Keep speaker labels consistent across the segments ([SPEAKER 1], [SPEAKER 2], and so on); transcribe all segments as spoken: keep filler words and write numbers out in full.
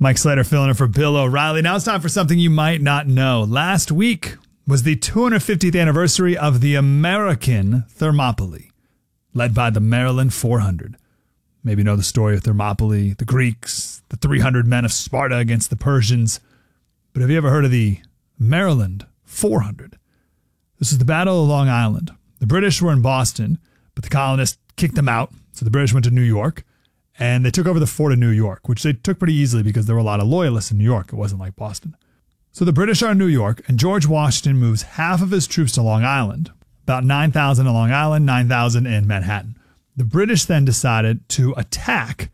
[SPEAKER 1] Mike Slater filling in for Bill O'Reilly. Now it's time for something you might not know. Last week was the two hundred fiftieth anniversary of the American Thermopylae, led by the Maryland four hundred. Maybe you know the story of Thermopylae, the Greeks, the three hundred men of Sparta against the Persians. But have you ever heard of the Maryland four hundred? This is the Battle of Long Island. The British were in Boston, but the colonists kicked them out. So the British went to New York, and they took over the fort of New York, which they took pretty easily because there were a lot of loyalists in New York. It wasn't like Boston. So the British are in New York, and George Washington moves half of his troops to Long Island, about nine thousand in Long Island, nine thousand in Manhattan. The British then decided to attack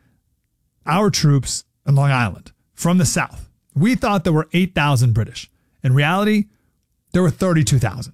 [SPEAKER 1] our troops in Long Island from the south. We thought there were eight thousand British. In reality, there were thirty-two thousand.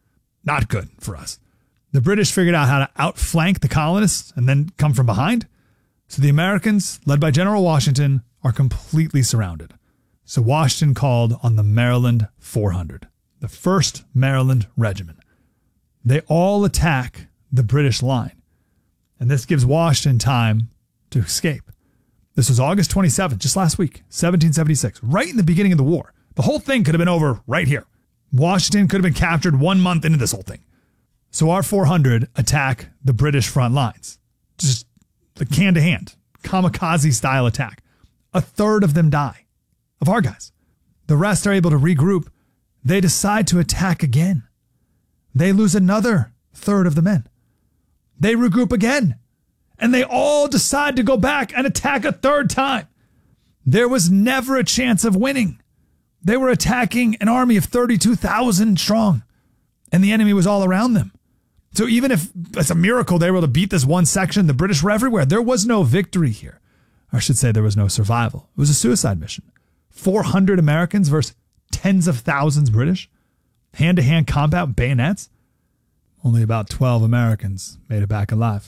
[SPEAKER 1] Not good for us. The British figured out how to outflank the colonists and then come from behind. So the Americans, led by General Washington, are completely surrounded. So Washington called on the Maryland four hundred, the first Maryland Regiment. They all attack the British line. And this gives Washington time to escape. This was August twenty-seventh, just last week, seventeen seventy-six, right in the beginning of the war. The whole thing could have been over right here. Washington could have been captured one month into this whole thing. So our four hundred attack the British front lines. Just like hand-to-hand, kamikaze-style attack. A third of them die, of our guys. The rest are able to regroup. They decide to attack again. They lose another third of the men. They regroup again. And they all decide to go back and attack a third time. There was never a chance of winning. They were attacking an army of thirty-two thousand strong, and the enemy was all around them. So even if it's a miracle they were able to beat this one section, the British were everywhere. There was no victory here. Or I should say there was no survival. It was a suicide mission. four hundred Americans versus tens of thousands British. Hand-to-hand combat, bayonets. Only about twelve Americans made it back alive.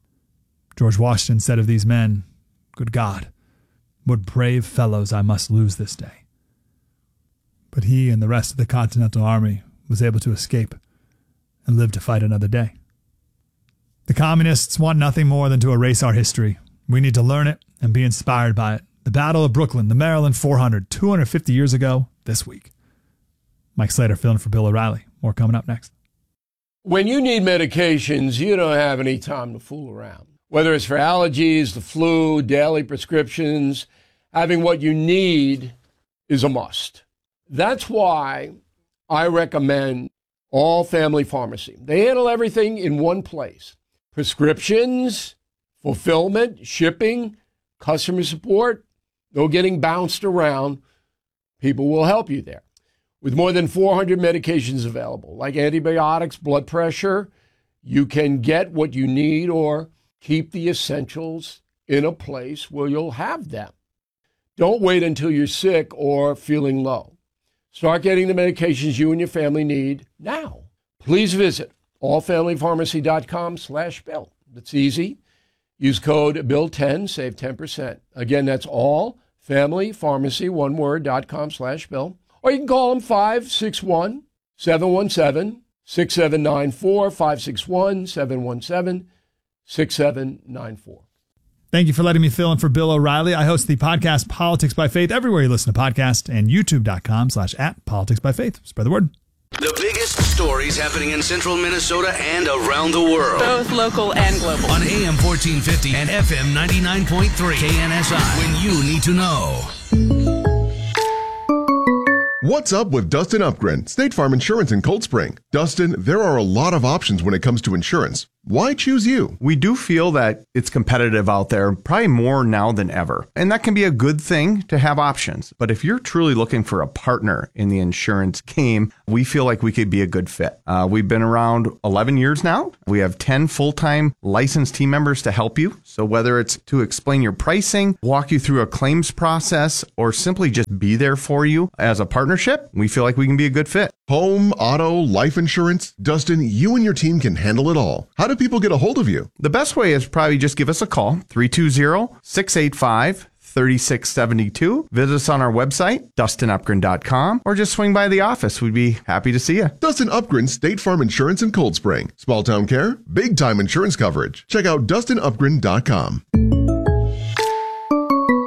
[SPEAKER 1] George Washington said of these men, "Good God, what brave fellows I must lose this day." But he and the rest of the Continental Army was able to escape and live to fight another day. The communists want nothing more than to erase our history. We need to learn it and be inspired by it. The Battle of Brooklyn, the Maryland four hundred, two hundred fifty years ago, this week. Mike Slater filling for Bill O'Reilly. More coming up next.
[SPEAKER 2] When you need medications, you don't have any time to fool around. Whether it's for allergies, the flu, daily prescriptions, having what you need is a must. That's why I recommend All Family Pharmacy. They handle everything in one place. Prescriptions, fulfillment, shipping, customer support, no getting bounced around. People will help you there. With more than four hundred medications available, like antibiotics, blood pressure, you can get what you need or keep the essentials in a place where you'll have them. Don't wait until you're sick or feeling low. Start getting the medications you and your family need now. Please visit allfamilypharmacy.com slash Bill. It's easy. Use code Bill ten, save ten percent. Again, that's allfamilypharmacy, one word, dot com slash Bill. Or you can call them five six one, seven one seven, six seven nine four, five six one, seven one seven, six seven nine four.
[SPEAKER 1] Thank you for letting me fill in for Bill O'Reilly. I host the podcast Politics by Faith everywhere you listen to podcasts and youtube.com slash at Politics by Faith. Spread the word.
[SPEAKER 3] The biggest stories happening in central Minnesota and around the world.
[SPEAKER 4] Both local and global.
[SPEAKER 3] On A M fourteen fifty and F M ninety-nine point three K N S I. When you need to know.
[SPEAKER 5] What's up with Dustin Upgren, State Farm Insurance in Cold Spring? Dustin, there are a lot of options when it comes to insurance. Why choose you?
[SPEAKER 6] We do feel that it's competitive out there, probably more now than ever. And that can be a good thing to have options. But if you're truly looking for a partner in the insurance game, we feel like we could be a good fit. Uh, we've been around eleven years now. We have ten full-time licensed team members to help you. So whether it's to explain your pricing, walk you through a claims process, or simply just be there for you as a partnership, we feel like we can be a good fit.
[SPEAKER 5] Home, auto, life insurance. Dustin, you and your team can handle it all. How do people get a hold of you?
[SPEAKER 6] The best way is probably just give us a call, three two zero, six eight five, three six seven two. Visit us on our website, dustin upgren dot com, or just swing by the office. We'd be happy to see you.
[SPEAKER 5] Dustin Upgren, State Farm Insurance in Cold Spring. Small town care, big time insurance coverage. Check out dustin upgren dot com.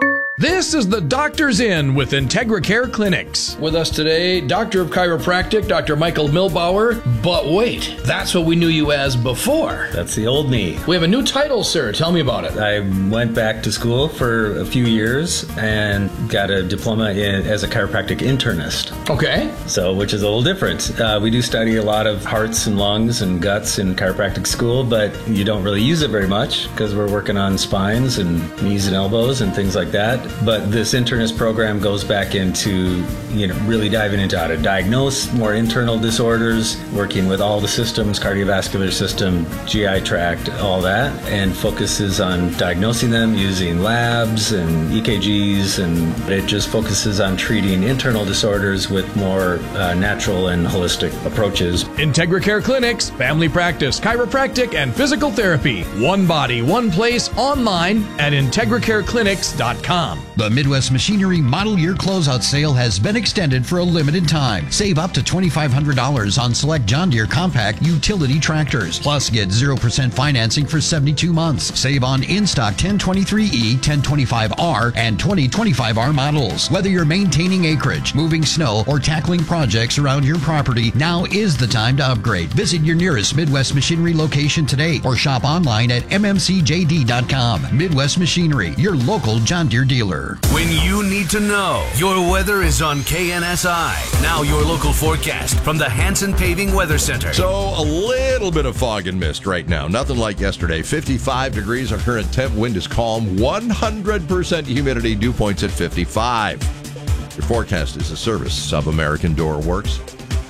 [SPEAKER 4] This is the Doctor's In with Integra Care Clinics. With us today, Doctor of Chiropractic, Doctor Michael Milbauer. But wait, that's what we knew you as before.
[SPEAKER 7] That's the old me.
[SPEAKER 4] We have a new title, sir. Tell me about it.
[SPEAKER 7] I went back to school for a few years and got a diploma in, as a chiropractic internist.
[SPEAKER 4] Okay.
[SPEAKER 7] So, which is a little different. Uh, we do study a lot of hearts and lungs and guts in chiropractic school, but you don't really use it very much because we're working on spines and knees and elbows and things like that. But this internist program goes back into, you know, really diving into how to diagnose more internal disorders, working with all the systems, cardiovascular system, G I tract, all that, and focuses on diagnosing them using labs and E K Gs, and it just focuses on treating internal disorders with more uh, natural and holistic approaches.
[SPEAKER 4] Integra Care Clinics, family practice, chiropractic, and physical therapy. One body, one place, online at integra care clinics dot com.
[SPEAKER 8] The Midwest Machinery Model Year Closeout Sale has been extended for a limited time. Save up to twenty-five hundred dollars on select John Deere compact utility tractors. Plus, get zero percent financing for seventy-two months. Save on in-stock ten twenty-three E, ten twenty-five R, and twenty twenty-five R models. Whether you're maintaining acreage, moving snow, or tackling projects around your property, now is the time to upgrade. Visit your nearest Midwest Machinery location today or shop online at m m c j d dot com. Midwest Machinery, your local John Deere dealer.
[SPEAKER 3] When you need to know, your weather is on K N S I. Now your local forecast from the Hanson Paving Weather Center.
[SPEAKER 9] So a little bit of fog and mist right now. Nothing like yesterday. fifty-five degrees. Our current temp. Wind is calm. one hundred percent humidity. Dew points at fifty-five. Your forecast is a service of American Door Works.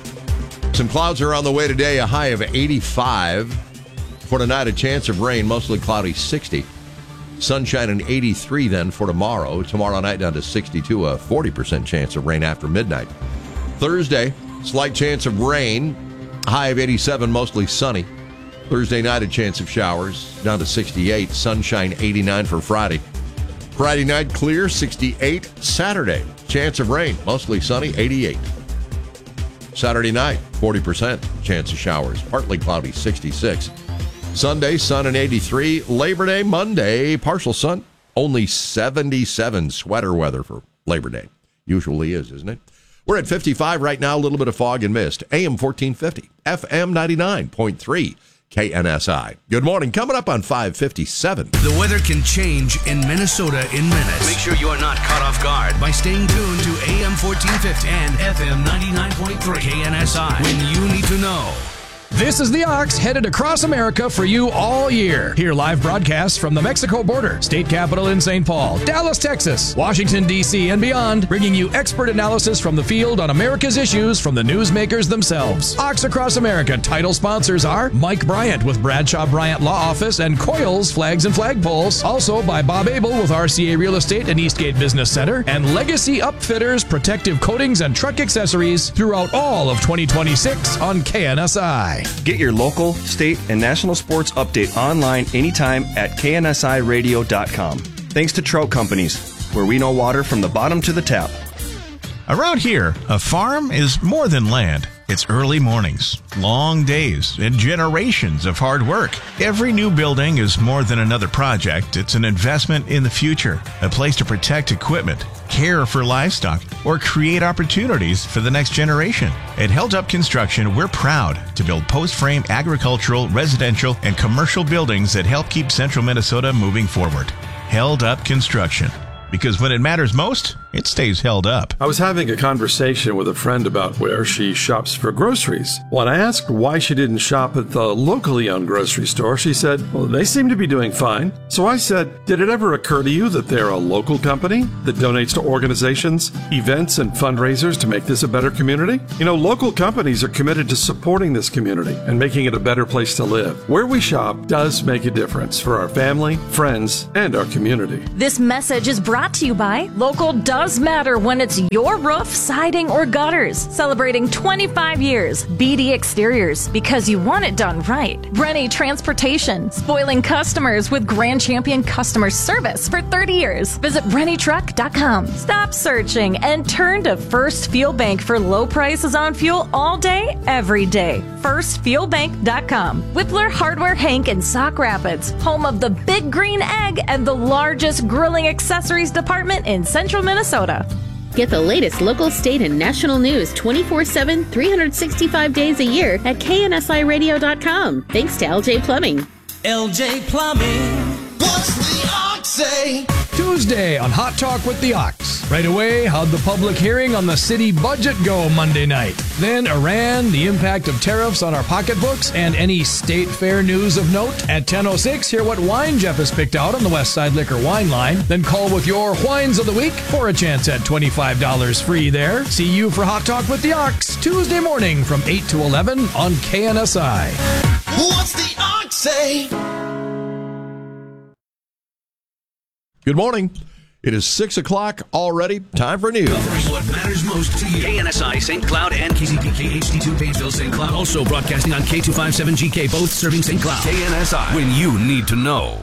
[SPEAKER 9] Some clouds are on the way today. A high of eighty-five. For tonight, a chance of rain. Mostly cloudy, sixty. Sunshine and eighty-three then for tomorrow. Tomorrow night down to sixty-two, a forty percent chance of rain after midnight. Thursday, slight chance of rain, high of eighty-seven, mostly sunny. Thursday night, a chance of showers, down to sixty-eight. Sunshine, eighty-nine for Friday. Friday night, clear, sixty-eight. Saturday, chance of rain, mostly sunny, eighty-eight. Saturday night, forty percent chance of showers, partly cloudy, sixty-six. Sunday, sun and eighty-three. Labor Day, Monday, partial sun, only seventy-seven. Sweater weather for Labor Day. Usually is, isn't it? We're at fifty-five right now, a little bit of fog and mist. A M fourteen fifty, F M ninety-nine point three, K N S I. Good morning. Coming up on five fifty-seven.
[SPEAKER 3] The weather can change in Minnesota in minutes. Make sure you are not caught off guard by staying tuned to A M fourteen fifty and F M ninety-nine point three K N S I when you need to know.
[SPEAKER 4] This is the Ox headed across America for you all year. Hear live broadcasts from the Mexico border, state capital in Saint Paul, Dallas, Texas, Washington, D C, and beyond, bringing you expert analysis from the field on America's issues from the newsmakers themselves. Ox Across America title sponsors are Mike Bryant with Bradshaw Bryant Law Office and Coils Flags and Flagpoles. Also by Bob Abel with R C A Real Estate and Eastgate Business Center, and Legacy Upfitters, protective coatings and truck accessories throughout all of twenty twenty-six on K N S I.
[SPEAKER 10] Get your local, state, and national sports update online anytime at K N S I radio dot com. Thanks to Trout Companies, where we know water from the bottom to the tap.
[SPEAKER 11] Around here, a farm is more than land. It's early mornings, long days, and generations of hard work. Every new building is more than another project. It's an investment in the future, a place to protect equipment, care for livestock, or create opportunities for the next generation. At Held Up Construction, we're proud to build post-frame agricultural, residential, and commercial buildings that help keep central Minnesota moving forward. Held Up Construction. Because when it matters most, it stays held up.
[SPEAKER 12] I was having a conversation with a friend about where she shops for groceries. When I asked why she didn't shop at the locally owned grocery store, she said, well, they seem to be doing fine. So I said, did it ever occur to you that they're a local company that donates to organizations, events, and fundraisers to make this a better community? You know, local companies are committed to supporting this community and making it a better place to live. Where we shop does make a difference for our family, friends, and our community.
[SPEAKER 13] This message is brought to you by Local Does Matter when it's your roof, siding, or gutters. Celebrating twenty-five years. B D Exteriors, because you want it done right. Rennie Transportation, spoiling customers with Grand Champion customer service for thirty years. Visit rennie truck dot com. Stop searching and turn to First Fuel Bank for low prices on fuel all day, every day. first fuel bank dot com. Whippler Hardware Hank in Sauk Rapids, home of the Big Green Egg and the largest grilling accessories Police Department in central Minnesota.
[SPEAKER 14] Get the latest local, state, and national news twenty-four seven, three hundred sixty-five days a year at K N S I radio dot com. Thanks to L J Plumbing.
[SPEAKER 15] L J Plumbing. What's the Ox say?
[SPEAKER 4] Tuesday on Hot Talk with the Ox. Right away, how'd the public hearing on the city budget go Monday night? Then Iran, the impact of tariffs on our pocketbooks, and any state fair news of note. At ten oh six, hear what wine Jeff has picked out on the West Side Liquor Wine Line. Then call with your wines of the week for a chance at twenty-five dollars free there. See you for Hot Talk with the Ox, Tuesday morning from eight to eleven on K N S I.
[SPEAKER 15] What's the Ox say?
[SPEAKER 9] Good morning. It is six o'clock already. Time for news.
[SPEAKER 3] Covering what matters most to you. K N S I Saint Cloud and K Z P K H D two Painesville Saint Cloud. Also broadcasting on K two fifty-seven G K, both serving Saint Cloud. K N S I, when you need to know.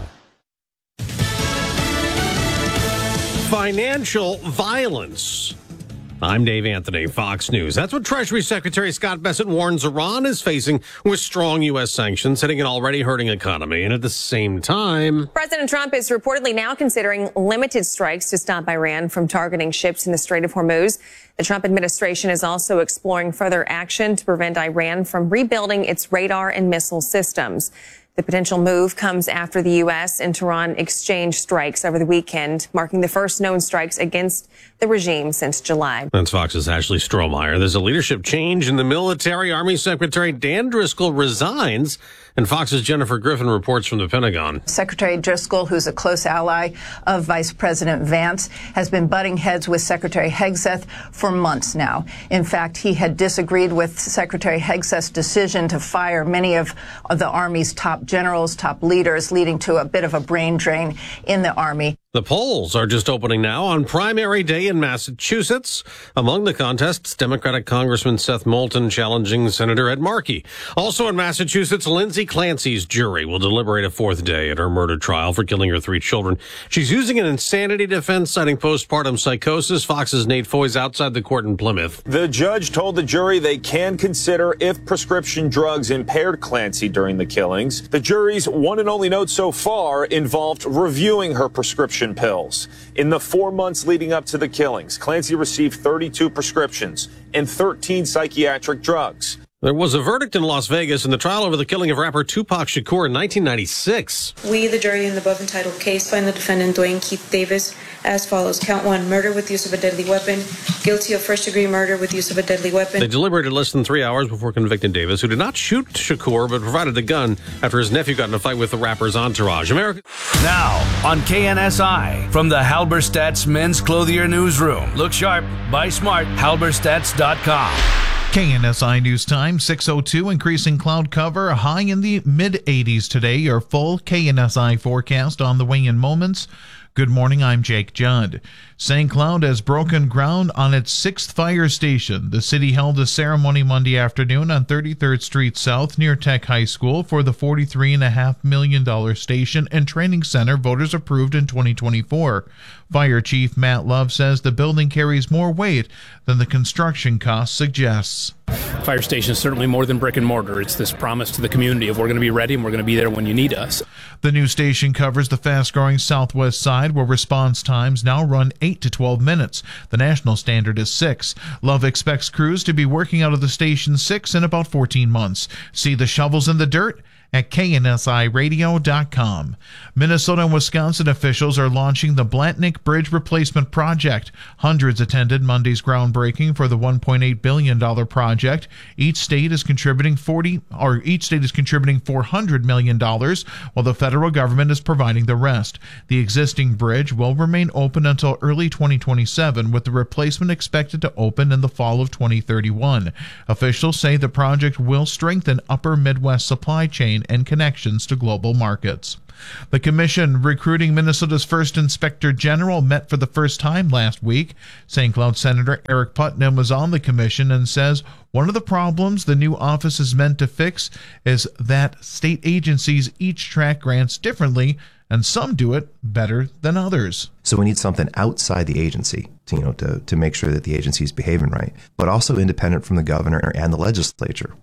[SPEAKER 16] Financial violence. I'm Dave Anthony, Fox News. That's what Treasury Secretary Scott Bessent warns Iran is facing with strong U S sanctions hitting an already hurting economy. And at the same time,
[SPEAKER 17] President Trump is reportedly now considering limited strikes to stop Iran from targeting ships in the Strait of Hormuz. The Trump administration is also exploring further action to prevent Iran from rebuilding its radar and missile systems. The potential move comes after the U S and Tehran exchanged strikes over the weekend, marking the first known strikes against the regime since July.
[SPEAKER 16] That's Fox's Ashley Strohmeyer. There's a leadership change in the military. Army Secretary Dan Driscoll resigns, and Fox's Jennifer Griffin reports from the Pentagon.
[SPEAKER 18] Secretary Driscoll, who's a close ally of Vice President Vance, has been butting heads with Secretary Hegseth for months now. In fact, he had disagreed with Secretary Hegseth's decision to fire many of the Army's top generals, top leaders, leading to a bit of a brain drain in the Army.
[SPEAKER 16] The polls are just opening now on primary day in Massachusetts. Among the contests, Democratic Congressman Seth Moulton challenging Senator Ed Markey. Also in Massachusetts, Lindsay Clancy's jury will deliberate a fourth day at her murder trial for killing her three children. She's using an insanity defense citing postpartum psychosis. Fox's Nate Foy's outside the court in Plymouth.
[SPEAKER 19] The judge told the jury they can consider if prescription drugs impaired Clancy during the killings. The jury's one and only note so far involved reviewing her prescription pills. In the four months leading up to the killings, Clancy received thirty-two prescriptions and thirteen psychiatric drugs.
[SPEAKER 16] There was a verdict in Las Vegas in the trial over the killing of rapper Tupac Shakur in nineteen ninety-six.
[SPEAKER 20] We, the jury in the above entitled case, find the defendant Dwayne Keith Davis as follows. Count one, murder with use of a deadly weapon. Guilty of first-degree murder with use of a deadly weapon.
[SPEAKER 16] They deliberated less than three hours before convicting Davis, who did not shoot Shakur, but provided a gun after his nephew got in a fight with the rapper's entourage. America.
[SPEAKER 3] Now, on K N S I, from the Halberstadt's Men's Clothier Newsroom. Look sharp, buy smart, halberstadts dot com.
[SPEAKER 21] K N S I News Time, six oh two, increasing cloud cover, a high in the mid eighties today. Your full K N S I forecast on the way in moments. Good morning, I'm Jake Judd. Saint Cloud has broken ground on its sixth fire station. The city held a ceremony Monday afternoon on thirty-third Street South near Tech High School for the forty-three point five million dollars station and training center voters approved in twenty twenty-four. Fire Chief Matt Love says the building carries more weight than the construction cost suggests.
[SPEAKER 22] Fire station is certainly more than brick and mortar. It's this promise to the community of we're going to be ready and we're going to be there when you need us.
[SPEAKER 21] The new station covers the fast-growing southwest side where response times now run eight to twelve minutes. The national standard is six. Love expects crews to be working out of the station six in about fourteen months. See the shovels in the dirt at K N S I radio dot com. Minnesota and Wisconsin officials are launching the Blatnick Bridge Replacement Project. Hundreds attended Monday's groundbreaking for the one point eight billion dollars project. Each state is contributing forty or each state is contributing four hundred million dollars, while the federal government is providing the rest. The existing bridge will remain open until early twenty twenty-seven, with the replacement expected to open in the fall of twenty thirty-one. Officials say the project will strengthen upper Midwest supply chain and connections to global markets. The commission recruiting Minnesota's first inspector general met for the first time last week. Saint Cloud Senator Eric Putnam was on the commission and says one of the problems the new office is meant to fix is that state agencies each track grants differently, and some do it better than others.
[SPEAKER 23] So we need something outside the agency to, you know, to, to make sure that the agency is behaving right, but also independent from the governor and the legislature.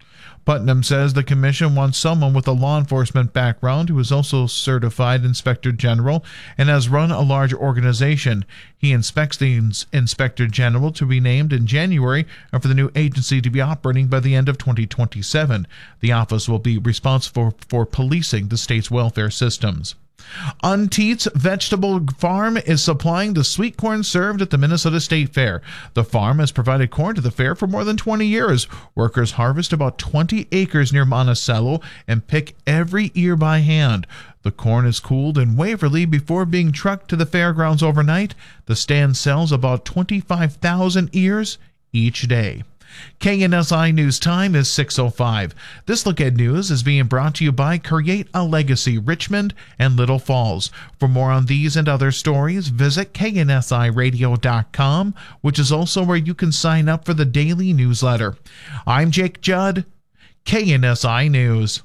[SPEAKER 21] Putnam says the commission wants someone with a law enforcement background who is also certified inspector general and has run a large organization. He expects the ins- inspector general to be named in January and for the new agency to be operating by the end of twenty twenty-seven. The office will be responsible for policing the state's welfare systems. Unteats Vegetable Farm is supplying the sweet corn served at the Minnesota State Fair. The farm has provided corn to the fair for more than twenty years. Workers harvest about twenty acres near Monticello and pick every ear by hand. The corn is cooled in Waverly before being trucked to the fairgrounds overnight. The stand sells about twenty-five thousand ears each day. K N S I News Time is six oh five. This Look at News is being brought to you by Create a Legacy Richmond and Little Falls. For more on these and other stories, visit K N S I radio dot com, which is also where you can sign up for the daily newsletter. I'm Jake Judd, K N S I News.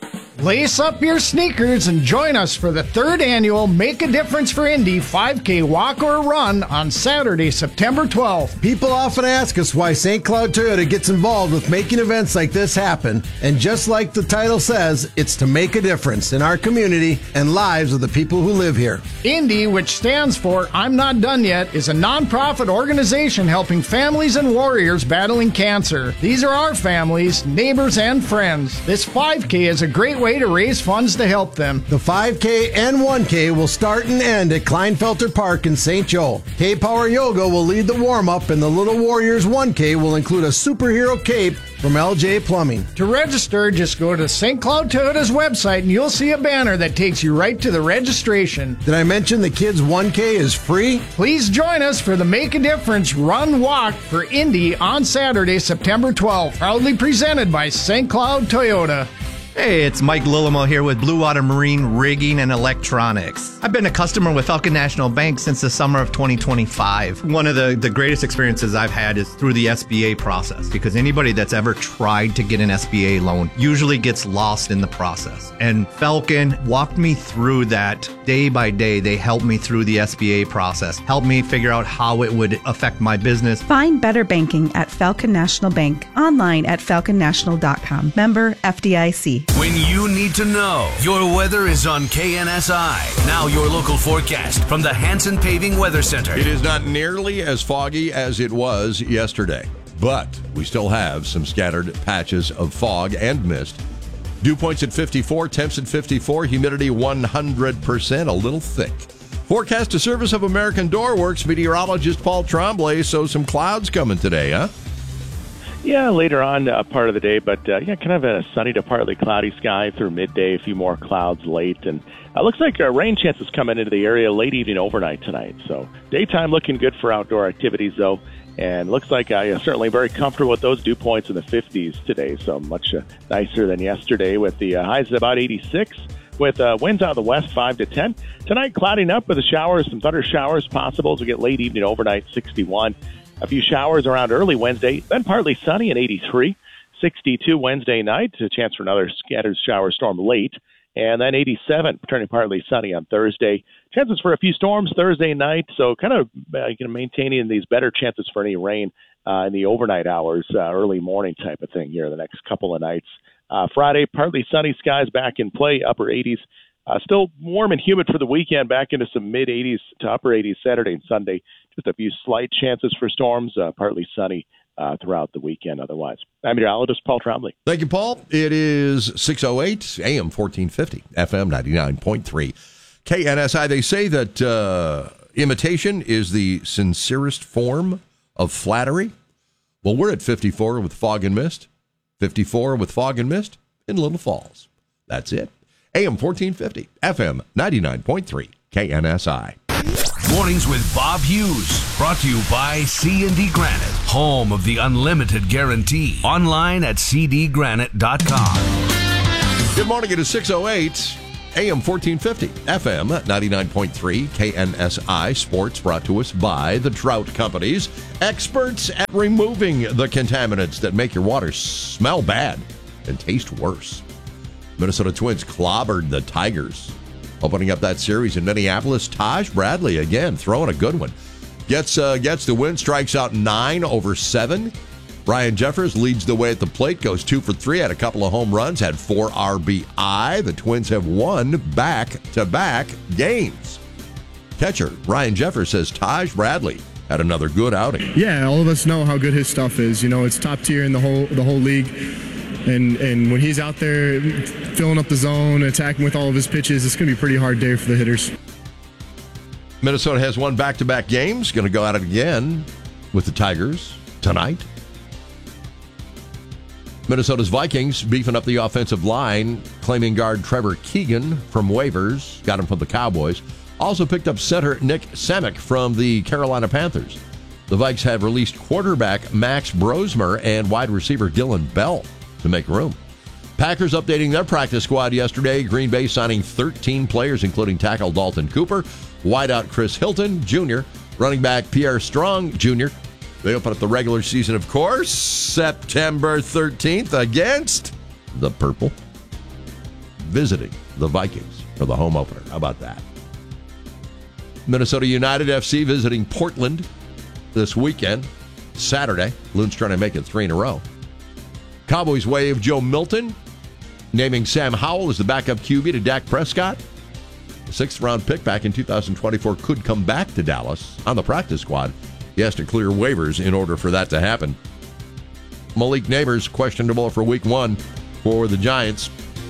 [SPEAKER 1] Lace up your sneakers and join us for the third annual Make a Difference for Indy five K Walk or Run on Saturday, September twelfth.
[SPEAKER 2] People often ask us why Saint Cloud Toyota gets involved with making events like this happen, and just like the title says, it's to make a difference in our community and lives of the people who live here.
[SPEAKER 1] Indy, which stands for I'm Not Done Yet, is a nonprofit organization helping families and warriors battling cancer. These are our families, neighbors, and friends. This five K is a great way to raise funds to help them.
[SPEAKER 2] The five K and one K will start and end at Kleinfelter Park in Saint Joe. K-Power Yoga will lead the warm-up, and the Little Warriors one K will include a superhero cape from L J Plumbing.
[SPEAKER 1] To register, just go to Saint Cloud Toyota's website and you'll see a banner that takes you right to the registration.
[SPEAKER 2] Did I mention the kids one K is free?
[SPEAKER 1] Please join us for the Make a Difference Run Walk for Indy on Saturday, September twelfth. Proudly presented by Saint Cloud Toyota.
[SPEAKER 6] Hey, it's Mike Lillimo here with Blue Water Marine Rigging and Electronics. I've been a customer with Falcon National Bank since the summer of twenty twenty-five. One of the, the greatest experiences I've had is through the S B A process, because anybody that's ever tried to get an S B A loan usually gets lost in the process. And Falcon walked me through that day by day. They helped me through the S B A process, helped me figure out how it would affect my business.
[SPEAKER 24] Find better banking at Falcon National Bank, online at falcon national dot com. Member F D I C.
[SPEAKER 3] When you need to know, your weather is on K N S I. Now your local forecast from the Hanson Paving Weather Center.
[SPEAKER 9] It is not nearly as foggy as it was yesterday, but we still have some scattered patches of fog and mist. Dew points at fifty-four, temps at fifty-four, humidity one hundred percent, a little thick. Forecast a service of American Door Works meteorologist Paul Tremblay, so some clouds coming today, huh?
[SPEAKER 25] Yeah, later on uh, part of the day, but uh, yeah, kind of a sunny to partly cloudy sky through midday, a few more clouds late, and it uh, looks like uh, rain chances coming into the area late evening overnight tonight. So daytime looking good for outdoor activities, though, and looks like I uh, certainly very comfortable with those dew points in the fifties today, so much uh, nicer than yesterday with the uh, highs at about eighty-six. With uh, winds out of the west, five to ten. Tonight, clouding up with the showers, some thunder showers possible as we get late evening overnight, sixty-one. A few showers around early Wednesday, then partly sunny at eighty-three. sixty-two Wednesday night, a chance for another scattered shower storm late. And then eighty-seven, turning partly sunny on Thursday. Chances for a few storms Thursday night, so kind of uh, you know, maintaining these better chances for any rain uh, in the overnight hours, uh, early morning type of thing here the next couple of nights. Uh, Friday, partly sunny skies back in play, upper eighties. Uh, still warm and humid for the weekend, back into some mid-eighties to upper eighties Saturday and Sunday. Just a few slight chances for storms, uh, partly sunny uh, throughout the weekend otherwise. I'm meteorologist Paul Tremblay.
[SPEAKER 9] Thank you, Paul. It is six oh eight, A M fourteen fifty, F M ninety-nine point three. K N S I, they say that uh, imitation is the sincerest form of flattery. Well, we're at fifty-four with fog and mist, fifty-four with fog and mist in Little Falls. That's it. A M fourteen fifty, F M ninety-nine point three, K N S I.
[SPEAKER 3] Mornings with Bob Hughes, brought to you by C and D Granite, home of the unlimited guarantee. Online at c d granite dot com.
[SPEAKER 9] Good morning, it is six oh eight, A M fourteen fifty, F M ninety-nine point three, K N S I. Sports brought to us by the Trout Companies, experts at removing the contaminants that make your water smell bad and taste worse. Minnesota Twins clobbered the Tigers. Opening up that series in Minneapolis, Taj Bradley again throwing a good one. Gets uh, gets the win, strikes out nine over seven. Ryan Jeffers leads the way at the plate, goes two for three, had a couple of home runs, had four R B I. The Twins have won back-to-back games. Catcher Ryan Jeffers says Taj Bradley had another good outing.
[SPEAKER 5] Yeah, all of us know how good his stuff is. You know, it's top tier in the whole the whole league. And and when he's out there filling up the zone, attacking with all of his pitches, it's going to be a pretty hard day for the hitters.
[SPEAKER 9] Minnesota has won back-to-back games. Going to go at it again with the Tigers tonight. Minnesota's Vikings beefing up the offensive line, claiming guard Trevor Keegan from waivers. Got him from the Cowboys. Also picked up center Nick Samick from the Carolina Panthers. The Vikes have released quarterback Max Brosmer and wide receiver Dylan Bell to make room. Packers updating their practice squad yesterday. Green Bay signing thirteen players, including tackle Dalton Cooper, wideout Chris Hilton Junior, running back Pierre Strong Junior They open up the regular season, of course, September thirteenth against the Purple, visiting the Vikings for the home opener. How about that? Minnesota United F C visiting Portland this weekend, Saturday. Loon's trying to make it three in a row. Cowboys waive Joe Milton, naming Sam Howell as the backup Q B to Dak Prescott. The sixth round pick back in two thousand twenty-four could come back to Dallas on the practice squad. He has to clear waivers in order for that to happen. Malik Neighbors questionable for week one for the Giants.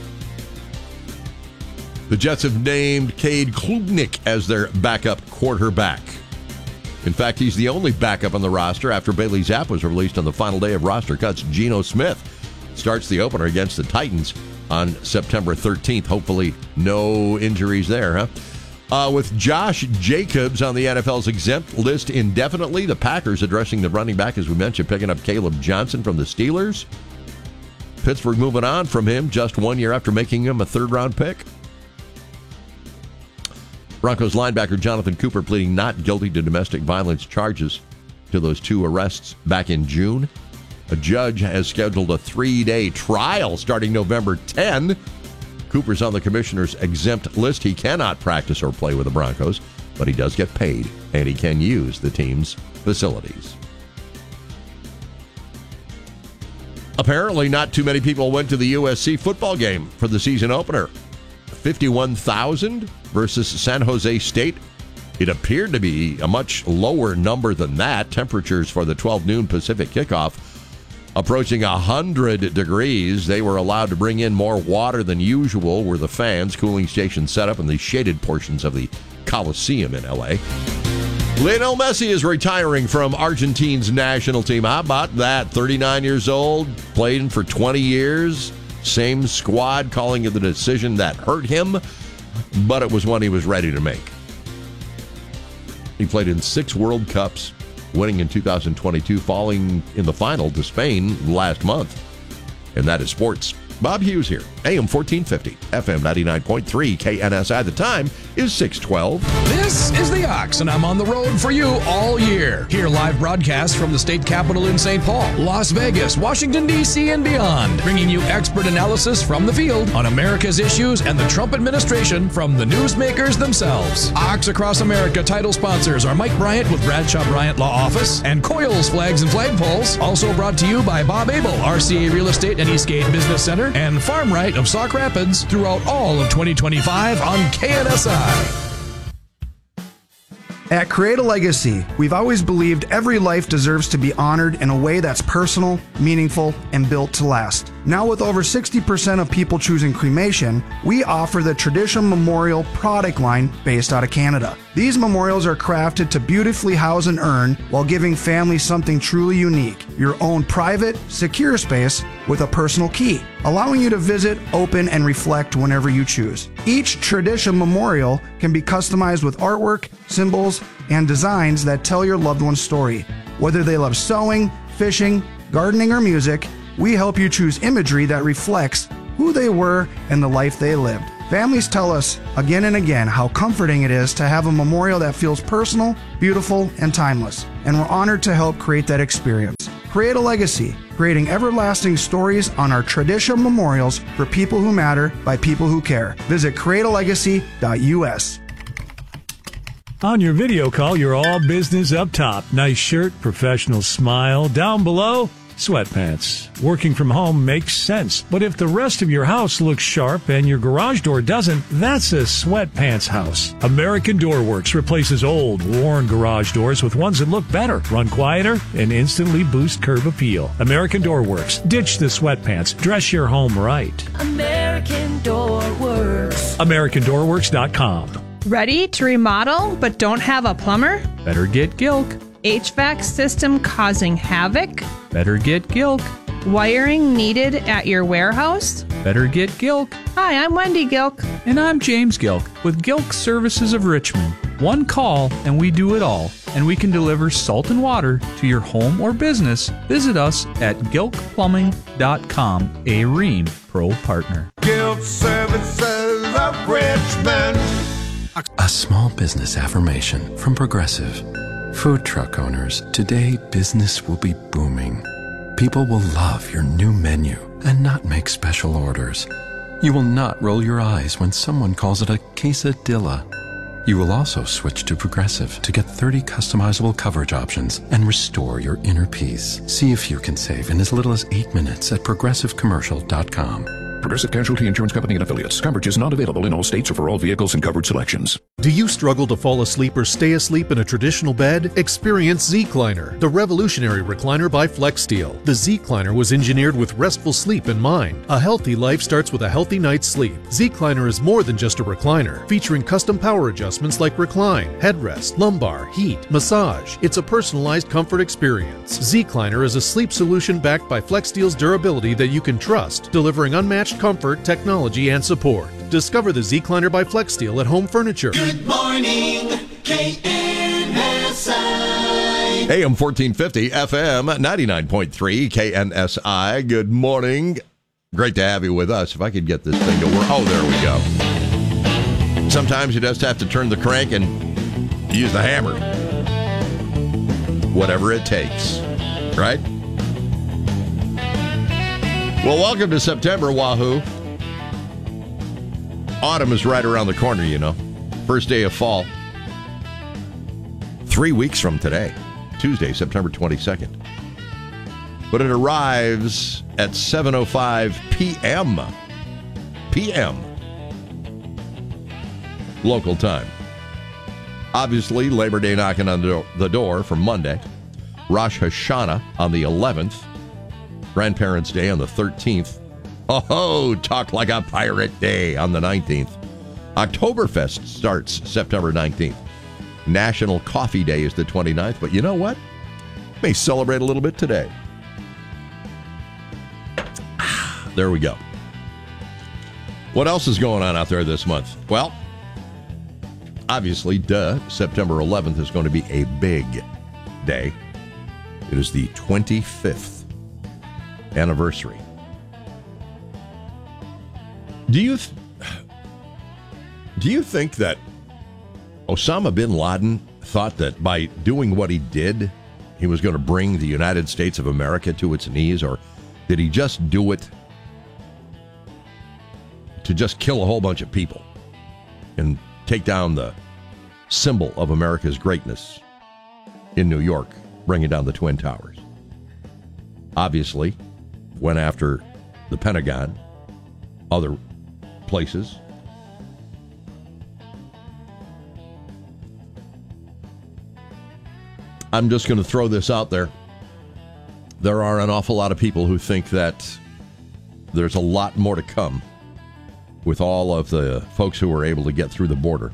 [SPEAKER 9] The Jets have named Cade Klubnik as their backup quarterback. In fact, he's the only backup on the roster after Bailey Zapp was released on the final day of roster cuts. Geno Smith starts the opener against the Titans on September thirteenth. Hopefully no injuries there, huh? Uh, with Josh Jacobs on the N F L's exempt list indefinitely, the Packers addressing the running back, as we mentioned, picking up Caleb Johnson from the Steelers. Pittsburgh moving on from him just one year after making him a third-round pick. Broncos linebacker Jonathan Cooper pleading not guilty to domestic violence charges to those two arrests back in June. A judge has scheduled a three-day trial starting November tenth. Cooper's on the commissioner's exempt list. He cannot practice or play with the Broncos, but he does get paid, and he can use the team's facilities. Apparently, not too many people went to the U S C football game for the season opener. fifty-one thousand versus San Jose State. It appeared to be a much lower number than that. Temperatures for the twelve noon Pacific kickoff approaching one hundred degrees. They were allowed to bring in more water than usual were the fans. Cooling stations set up in the shaded portions of the Coliseum in L A. Lionel Messi is retiring from Argentina's national team. How about that? thirty-nine years old, played for twenty years. Same squad, calling it the decision that hurt him, but it was one he was ready to make. He played in six World Cups, winning in two thousand twenty-two, falling in the final to Spain last month. And that is sports. Bob Hughes here, A M fourteen fifty, F M ninety-nine point three, K N S I. The time is six twelve.
[SPEAKER 4] This is The Ox, and I'm on the road for you all year. Hear live broadcasts from the state capitol in Saint Paul, Las Vegas, Washington, D C, and beyond, bringing you expert analysis from the field on America's issues and the Trump administration from the newsmakers themselves. Ox Across America title sponsors are Mike Bryant with Bradshaw Bryant Law Office and Coyle's Flags and Flagpoles. Also brought to you by Bob Abel, R C A Real Estate and Eastgate Business Center, and Farm Right of Sauk Rapids throughout all of twenty twenty-five on K N S I.
[SPEAKER 7] At Create a Legacy, we've always believed every life deserves to be honored in a way that's personal, meaningful, and built to last. Now with over sixty percent of people choosing cremation, we offer the Tradition Memorial product line based out of Canada. These memorials are crafted to beautifully house an urn while giving families something truly unique, your own private, secure space with a personal key, allowing you to visit, open, and reflect whenever you choose. Each Tradition Memorial can be customized with artwork, symbols, and designs that tell your loved one's story. Whether they love sewing, fishing, gardening, or music, we help you choose imagery that reflects who they were and the life they lived. Families tell us again and again how comforting it is to have a memorial that feels personal, beautiful, and timeless, and we're honored to help create that experience. Create a Legacy, creating everlasting stories on our Tradition Memorials for people who matter by people who care. Visit create a legacy dot U S.
[SPEAKER 8] On your video call, you're all business up top. Nice shirt, professional smile. Down below, Sweatpants. Working from home makes sense, but if the rest of your house looks sharp and your garage door doesn't, that's a sweatpants house. American Door Works replaces old, worn garage doors with ones that look better, run quieter, and instantly boost curb appeal. American Door Works. Ditch the sweatpants. Dress your home right.
[SPEAKER 15] American Door Works.
[SPEAKER 8] American Door Works dot com.
[SPEAKER 10] Ready to remodel but don't have a plumber?
[SPEAKER 8] Better get Gilk.
[SPEAKER 10] H V A C system causing havoc?
[SPEAKER 8] Better get Gilk.
[SPEAKER 10] Wiring needed at your warehouse?
[SPEAKER 8] Better get Gilk.
[SPEAKER 10] Hi, I'm Wendy Gilk.
[SPEAKER 8] And I'm James Gilk with Gilk Services of Richmond. One call and we do it all. And we can deliver salt and water to your home or business. Visit us at gilk plumbing dot com, a Rheem Pro partner.
[SPEAKER 15] Gilk Services of Richmond.
[SPEAKER 11] A small business affirmation from Progressive. Food truck owners, today business will be booming. People will love your new menu and not make special orders. You will not roll your eyes when someone calls it a quesadilla. You will also switch to Progressive to get thirty customizable coverage options and restore your inner peace. See if you can save in as little as eight minutes at progressive commercial dot com.
[SPEAKER 12] Progressive Casualty Insurance Company and Affiliates. Coverage is not available in all states or for all vehicles and covered selections.
[SPEAKER 13] Do you struggle to fall asleep or stay asleep in a traditional bed? Experience Zecliner, the revolutionary recliner by FlexSteel. The Zecliner was engineered with restful sleep in mind. A healthy life starts with a healthy night's sleep. Zecliner is more than just a recliner, featuring custom power adjustments like recline, headrest, lumbar, heat, massage. It's a personalized comfort experience. Zecliner is a sleep solution backed by FlexSteel's durability that you can trust, delivering unmatched comfort, technology, and support. Discover the Zecliner by FlexSteel at Home Furniture.
[SPEAKER 15] Good morning, K N S I.
[SPEAKER 9] A M fourteen fifty, F M ninety-nine point three, K N S I. Good morning. Great to have you with us. If I could get this thing to work. Oh, there we go. Sometimes you just have to turn the crank and use the hammer. Whatever it takes. Right? Well, welcome to September, Wahoo. Autumn is right around the corner, you know. First day of fall. Three weeks from today, Tuesday, September twenty-second. But it arrives at seven oh five p.m. P M. Local time. Obviously, Labor Day knocking on the door for Monday. Rosh Hashanah on the eleventh. Grandparents' Day on the thirteenth. Oh, talk like a pirate day on the nineteenth. Oktoberfest starts September nineteenth. National Coffee Day is the twenty-ninth, but you know what? May celebrate a little bit today. There we go. What else is going on out there this month? Well, obviously, duh, September eleventh is going to be a big day. It is the twenty-fifth anniversary. Do you th- do you think that Osama bin Laden thought that by doing what he did, he was going to bring the United States of America to its knees, or did he just do it to just kill a whole bunch of people and take down the symbol of America's greatness in New York, bringing down the Twin Towers? Obviously, went after the Pentagon, other places. I'm just going to throw this out there. There are an awful lot of people who think that there's a lot more to come with all of the folks who were able to get through the border.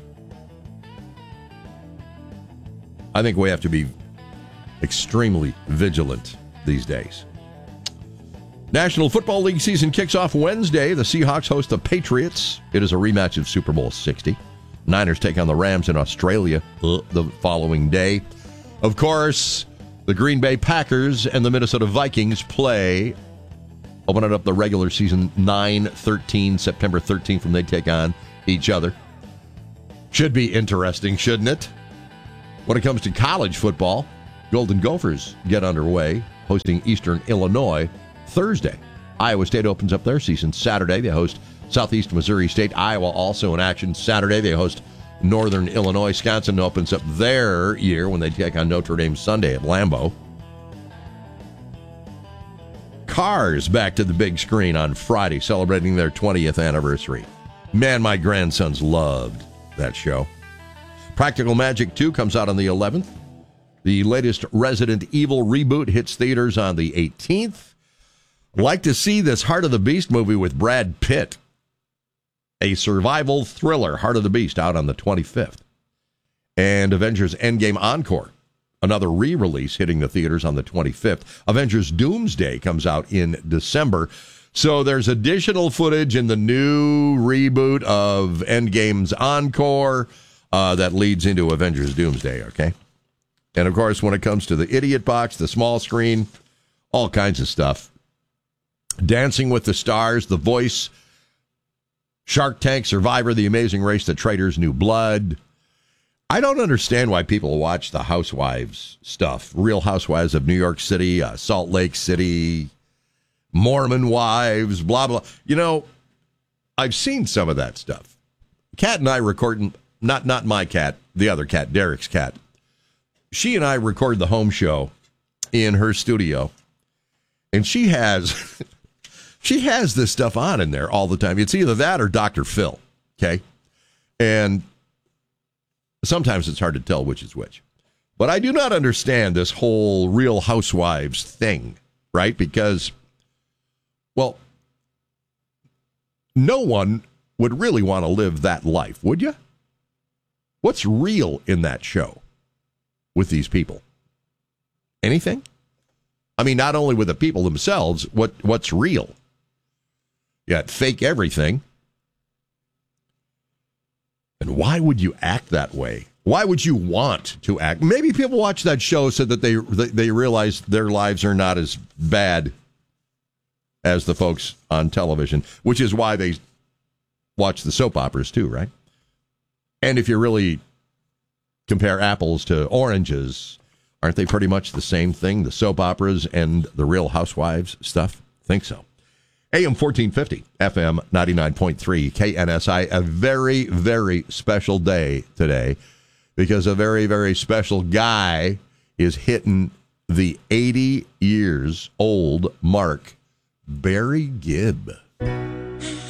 [SPEAKER 9] I think we have to be extremely vigilant these days. National Football League season kicks off Wednesday. The Seahawks host the Patriots. It is a rematch of Super Bowl sixty. Niners take on the Rams in Australia the following day. Of course, the Green Bay Packers and the Minnesota Vikings play, opening up the regular season nine thirteen, September thirteenth, when they take on each other. Should be interesting, shouldn't it? When it comes to college football, Golden Gophers get underway, hosting Eastern Illinois Thursday. Iowa State opens up their season Saturday. They host Southeast Missouri State. Iowa also in action Saturday. They host Northern Illinois. Wisconsin opens up their year when they take on Notre Dame Sunday at Lambeau. Cars back to the big screen on Friday, celebrating their twentieth anniversary. Man, my grandsons loved that show. Practical Magic two comes out on the eleventh. The latest Resident Evil reboot hits theaters on the eighteenth. Like to see this Heart of the Beast movie with Brad Pitt. A survival thriller, Heart of the Beast, out on the twenty-fifth. And Avengers Endgame Encore, another re-release hitting the theaters on the twenty-fifth. Avengers Doomsday comes out in December. So there's additional footage in the new reboot of Endgame's Encore uh, that leads into Avengers Doomsday, okay? And, of course, when it comes to the Idiot Box, the small screen, all kinds of stuff. Dancing with the Stars, The Voice, Shark Tank, Survivor, The Amazing Race, The Traitors' New Blood. I don't understand why people watch the Housewives stuff. Real Housewives of New York City, uh, Salt Lake City, Mormon Wives, blah, blah. You know, I've seen some of that stuff. Kat and I recording, not, not my cat, the other cat, Derek's cat. She and I record the home show in her studio, and she has she has this stuff on in there all the time. It's either that or Doctor Phil, okay? And sometimes it's hard to tell which is which. But I do not understand this whole Real Housewives thing, right? Because, well, no one would really want to live that life, would you? What's real in that show with these people? Anything? I mean, not only with the people themselves, what what's real? You got fake everything. And why would you act that way? Why would you want to act? Maybe people watch that show so that they they realize their lives are not as bad as the folks on television, which is why they watch the soap operas too, right? And if you really compare apples to oranges, aren't they pretty much the same thing, the soap operas and the Real Housewives stuff? Think so. A M fourteen fifty, F M ninety-nine point three, K N S I, a very, very special day today because a very, very special guy is hitting the eighty years old mark, Barry Gibb.